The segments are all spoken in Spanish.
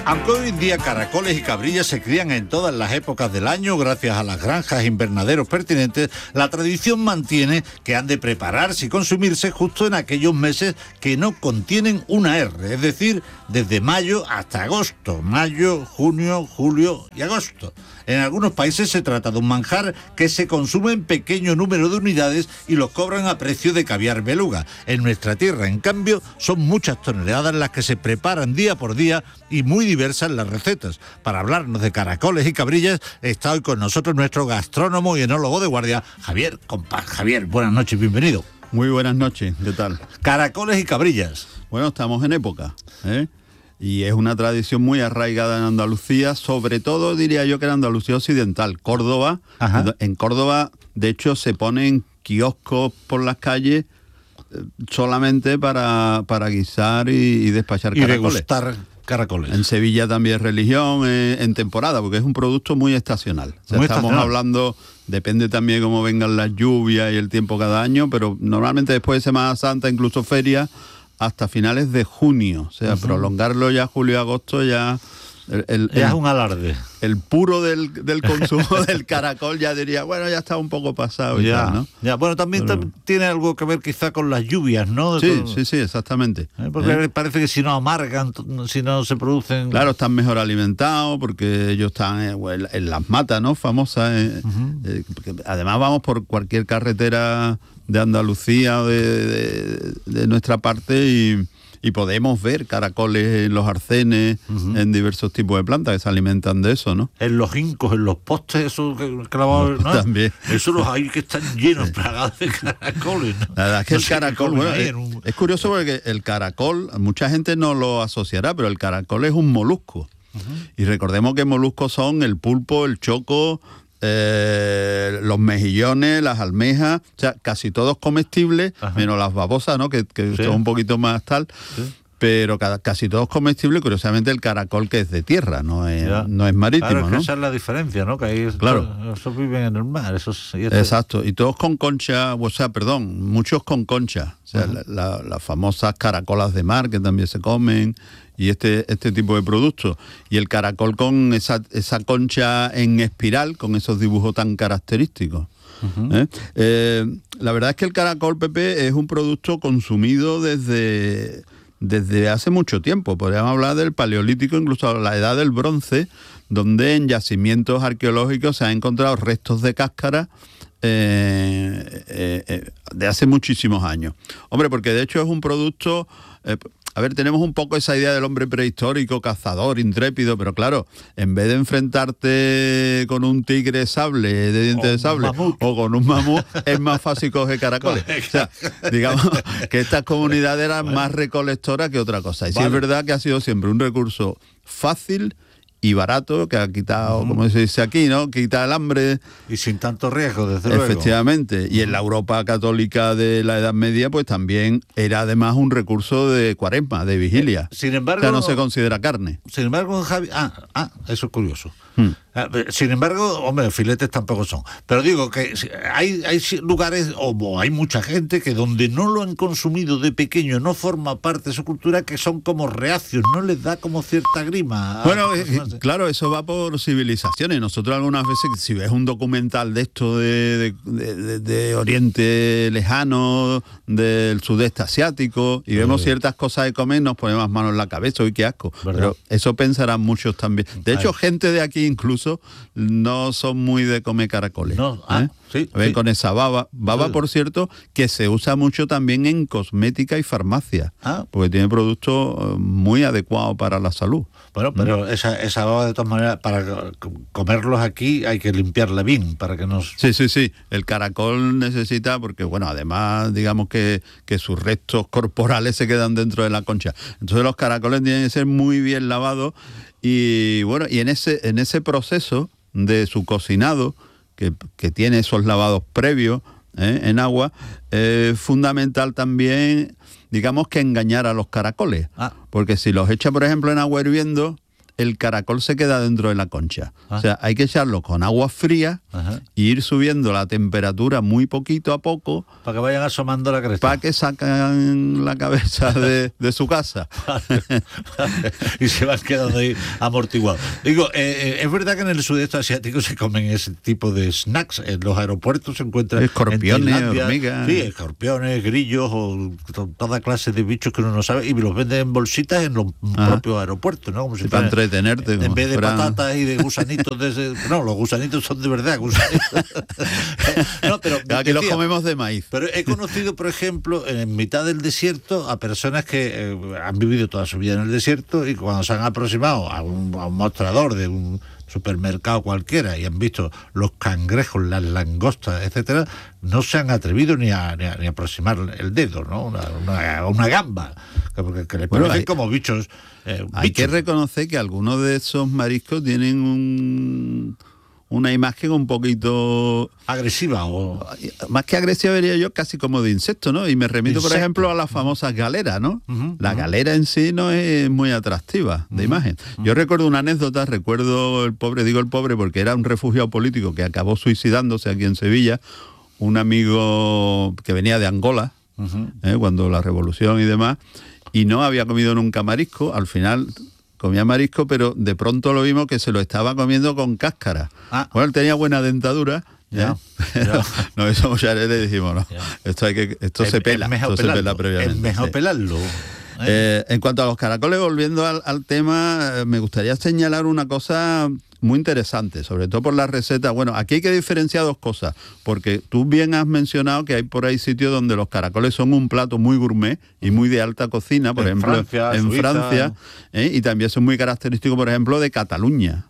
Aunque hoy en día caracoles y cabrillas se crían en todas las épocas del año gracias a las granjas e invernaderos pertinentes, la tradición mantiene que han de prepararse y consumirse justo en aquellos meses que no contienen una R, es decir, desde mayo hasta agosto, mayo, junio, julio y agosto. En algunos países se trata de un manjar que se consume en pequeño número de unidades y los cobran a precio de caviar beluga. En nuestra tierra, en cambio, son muchas toneladas las que se preparan día por día y muy diversas las recetas. Para hablarnos de caracoles y cabrillas, está hoy con nosotros nuestro gastrónomo y enólogo de guardia, Javier Compás. Javier, buenas noches, bienvenido. Muy buenas noches, ¿qué tal? Caracoles y cabrillas. Bueno, estamos en época, ¿eh? Y es una tradición muy arraigada en Andalucía, sobre todo diría yo que en Andalucía occidental, Córdoba. Ajá. En Córdoba, de hecho, se ponen kioscos por las calles solamente para guisar y despachar caracoles. Y degustar caracoles. En Sevilla también es religión en temporada, porque es un producto muy estacional. O sea, muy estamos estacional. hablando, depende también cómo vengan las lluvias y el tiempo cada año, pero normalmente después de Semana Santa, incluso ferias, hasta finales de junio. O sea, prolongarlo ya julio-agosto ya... ya es un alarde. El puro del consumo del caracol ya diría, bueno, ya está un poco pasado y tal, ¿no? Ya, bueno, también tiene algo que ver quizá con las lluvias, ¿no? Sí, exactamente. Porque parece que si no amargan, si no se producen... Claro, están mejor alimentados porque ellos están en las matas, ¿no? Famosas. Porque además vamos por cualquier carretera de Andalucía o de nuestra parte y podemos ver caracoles en los arcenes, en diversos tipos de plantas que se alimentan de eso, ¿no? En los hincos, en los postes, esos clavados, ¿no? También. Esos los hay que están llenos, plagados de caracoles, ¿no? La verdad es que no el caracol, bueno, es curioso porque el caracol, mucha gente no lo asociará, pero el caracol es un molusco. Y recordemos que moluscos son el pulpo, el choco, los mejillones, las almejas, o sea, casi todos comestibles, menos las babosas, ¿no? Que son un poquito más tal, pero casi todos comestibles. Curiosamente el caracol, que es de tierra, no es marítimo, claro, ¿no? Esa es la diferencia, ¿no? Que ahí esos viven en el mar, Exacto, y todos con concha, muchos con concha, o sea, las famosas caracolas de mar que también se comen, y este tipo de productos. Y el caracol con esa concha en espiral, con esos dibujos tan característicos. La verdad es que el caracol, Pepe, es un producto consumido desde hace mucho tiempo. Podríamos hablar del Paleolítico, incluso la Edad del Bronce, donde en yacimientos arqueológicos se han encontrado restos de cáscara de hace muchísimos años. Hombre, porque de hecho es un producto... tenemos un poco esa idea del hombre prehistórico, cazador, intrépido, pero claro, en vez de enfrentarte con un tigre sable, de dientes de sable, o con un mamut, es más fácil coger caracoles. O sea, digamos que estas comunidades eran más recolectoras que otra cosa. Y sí es verdad que ha sido siempre un recurso fácil y barato, que ha quitado, como se dice aquí, ¿no? Quita el hambre. Y sin tanto riesgo, desde luego. Efectivamente. Y en la Europa católica de la Edad Media, pues también era además un recurso de cuaresma, de vigilia. Sin embargo... O sea, no se considera carne. Sin embargo, Javi... eso es curioso. Sin embargo, hombre, filetes tampoco son. Pero digo que hay lugares, o hay mucha gente que donde no lo han consumido de pequeño, no forma parte de su cultura, que son como reacios, no les da como cierta grima. Bueno, claro, eso va por civilizaciones. Nosotros algunas veces, si ves un documental de esto de Oriente Lejano, del sudeste asiático, y vemos ciertas cosas de comer, nos ponemos las manos en la cabeza, ¡uy, qué asco! ¿Verdad? Pero eso pensarán muchos también. De hecho, gente de aquí incluso no son muy de comer caracoles. No, sí. Ven con esa baba, por cierto, que se usa mucho también en cosmética y farmacia, porque tiene productos muy adecuados para la salud. Bueno, pero esa baba, de todas maneras, para comerlos aquí hay que limpiarla bien, para que no... Sí. El caracol necesita, porque bueno, además, digamos que sus restos corporales se quedan dentro de la concha. Entonces los caracoles tienen que ser muy bien lavados. Y bueno, y en ese proceso de su cocinado, que tiene esos lavados previos en agua, es fundamental también, digamos, que engañar a los caracoles. Porque si los echa, por ejemplo, en agua hirviendo, el caracol se queda dentro de la concha. Ah. O sea, hay que echarlo con agua fría y ir subiendo la temperatura muy poquito a poco para que vayan asomando la cresta. para que sacan la cabeza de su casa. Y se van quedando ahí amortiguados. Digo, es verdad que en el sudeste asiático se comen ese tipo de snacks. En los aeropuertos se encuentran escorpiones, hormigas. Sí, escorpiones, grillos o toda clase de bichos que uno no sabe, y los venden en bolsitas en los propios aeropuertos, ¿no? Como si para entretenerte. En vez de patatas y de gusanitos no, los gusanitos son de verdad gusanitos. No, pero aquí los comemos de maíz. Pero he conocido, por ejemplo, en mitad del desierto a personas que han vivido toda su vida en el desierto, y cuando se han aproximado a un mostrador de un supermercado cualquiera y han visto los cangrejos, las langostas, etcétera, no se han atrevido ni a aproximar el dedo, ¿no? Una gamba, que les parecen como bichos. Hay que reconocer que algunos de esos mariscos tienen una imagen un poquito agresiva, o más que agresiva, diría yo, casi como de insecto, ¿no? Y me remito, por ejemplo, a las famosas galeras, ¿no? La galera en sí no es muy atractiva de imagen. Yo recuerdo una anécdota, digo el pobre porque era un refugiado político que acabó suicidándose aquí en Sevilla, un amigo que venía de Angola, cuando la revolución y demás, y no había comido nunca marisco. Al final comía marisco, pero de pronto lo vimos que se lo estaba comiendo con cáscara. Bueno, él tenía buena dentadura. No, eso muchas veces le dijimos, no, esto se pela previamente. Es mejor pelarlo. En cuanto a los caracoles, volviendo al tema, me gustaría señalar una cosa muy interesante, sobre todo por la receta. Bueno, aquí hay que diferenciar dos cosas, porque tú bien has mencionado que hay por ahí sitios donde los caracoles son un plato muy gourmet y muy de alta cocina, por ejemplo, en Francia, y también son muy característicos, por ejemplo, de Cataluña.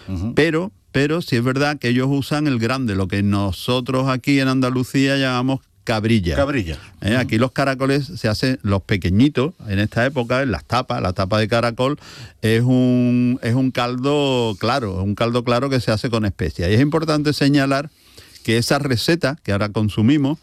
Pero sí es verdad que ellos usan el grande, lo que nosotros aquí en Andalucía llamamos cabrilla. Aquí los caracoles se hacen los pequeñitos en esta época, en las tapas. La tapa de caracol es un caldo claro que se hace con especias. Y es importante señalar que esa receta que ahora consumimos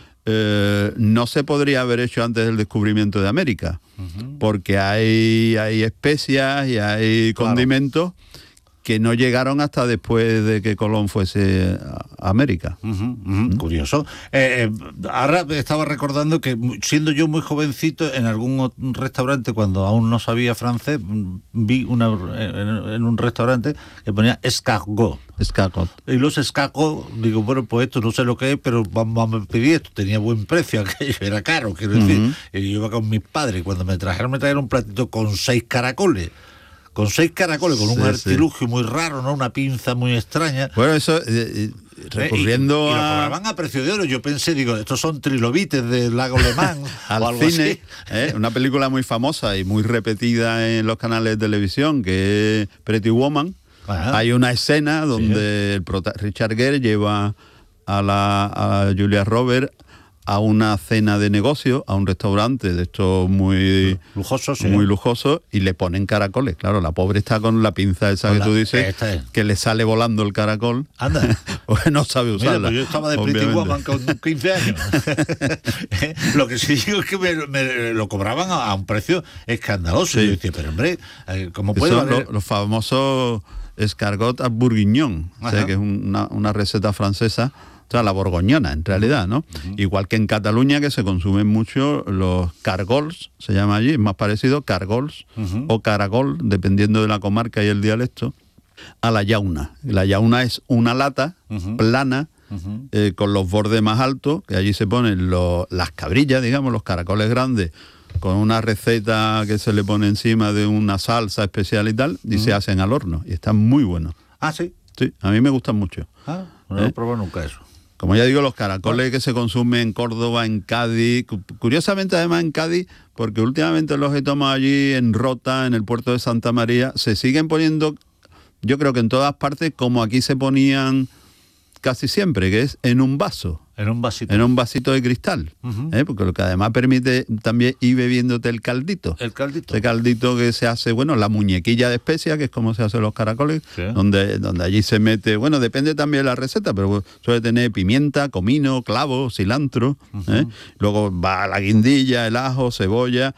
no se podría haber hecho antes del descubrimiento de América, porque hay especias y hay condimentos que no llegaron hasta después de que Colón fuese a América. Curioso. Ahora estaba recordando que, siendo yo muy jovencito, en algún restaurante, cuando aún no sabía francés, vi en un restaurante que ponía escargot. Y los escargots, digo, bueno, pues esto no sé lo que es, pero vamos a pedir esto. Tenía buen precio, aquello era caro, quiero decir. Y yo iba con mis padres, cuando me trajeron un platito con 6 caracoles. Con 6 caracoles, con un artilugio muy raro, ¿no? Una pinza muy extraña. Bueno, eso, recurriendo y lo cobraban a precio de oro. Yo pensé, digo, estos son trilobites del lago Le Mans o algo cine, así. Una película muy famosa y muy repetida en los canales de televisión, que es Pretty Woman. Hay una escena donde Richard Gere lleva a Julia Roberts a una cena de negocio, a un restaurante de estos muy lujoso, y le ponen caracoles. Claro, la pobre está con la pinza esa que tú dices, que le sale volando el caracol. Anda. Pues no sabe usarla. Mira, pues yo estaba de Pretty Woman con 15 años. Lo que sí digo es que me lo cobraban a un precio escandaloso. Y yo decía, pero hombre, ¿cómo puede valer? Los famosos escargot à bourguignon, o sea, que es una receta francesa. O sea, la borgoñona, en realidad, ¿no? Igual que en Cataluña, que se consumen mucho los cargols, se llama allí, es más parecido, cargols o caragol, dependiendo de la comarca y el dialecto, a la llauna. La llauna es una lata plana, con los bordes más altos, que allí se ponen las cabrillas, digamos, los caracoles grandes, con una receta que se le pone encima de una salsa especial y tal, y se hacen al horno, y están muy buenos. ¿Ah, sí? Sí, a mí me gustan mucho. No he probado nunca eso. Como ya digo, los caracoles que se consumen en Córdoba, en Cádiz, curiosamente además en Cádiz, porque últimamente los he tomado allí en Rota, en el puerto de Santa María, se siguen poniendo, yo creo que en todas partes, como aquí se ponían casi siempre, que es en un vaso. En un vasito. En un vasito de cristal. Porque lo que además permite también ir bebiéndote el caldito. El caldito. Ese caldito que se hace, bueno, la muñequilla de especia, que es como se hacen los caracoles, donde allí se mete, bueno, depende también de la receta, pero suele tener pimienta, comino, clavo, cilantro. Luego va la guindilla, el ajo, cebolla.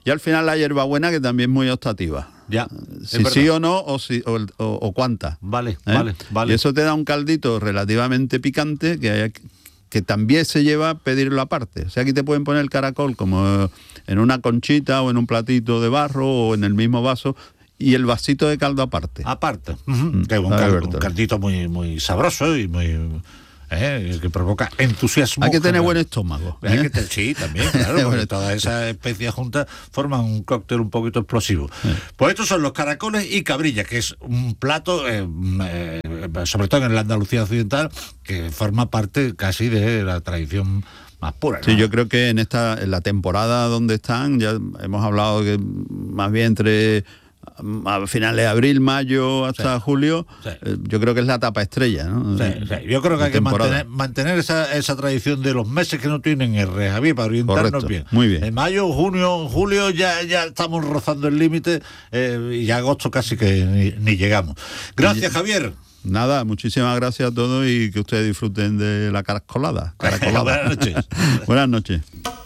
Y al final la hierbabuena, que también es muy optativa. Ya. Si sí o no, o cuánta. Vale, ¿eh? vale. Y eso te da un caldito relativamente picante que también se lleva a pedirlo aparte. O sea, aquí te pueden poner el caracol como en una conchita o en un platito de barro o en el mismo vaso, y el vasito de caldo aparte. Aparte. Que es un caldito muy, muy sabroso y muy... que provoca entusiasmo. Hay que tener buen estómago. Sí, también, claro, porque todas esas especies juntas forman un cóctel un poquito explosivo. Pues estos son los caracoles y cabrilla, que es un plato, sobre todo en la Andalucía occidental, que forma parte casi de la tradición más pura, ¿no? Sí, yo creo que en la temporada donde están, ya hemos hablado que más bien entre a finales de abril, mayo hasta julio, yo creo que es la etapa estrella, ¿no? Sí. Yo creo que hay que mantener esa tradición de los meses que no tienen R, Javier, para orientarnos. Correcto. Bien. Muy bien. En mayo, junio, julio ya estamos rozando el límite, y ya agosto casi que ni llegamos. Gracias, Javier. Nada, muchísimas gracias a todos y que ustedes disfruten de la caracolada. Buenas noches. Buenas noches.